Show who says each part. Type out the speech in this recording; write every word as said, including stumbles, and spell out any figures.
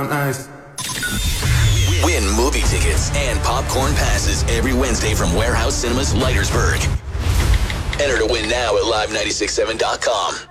Speaker 1: Nice.
Speaker 2: Win movie tickets and popcorn passes every Wednesday from Warehouse Cinemas, Leitersburg. Enter to win now at live nine six seven dot com.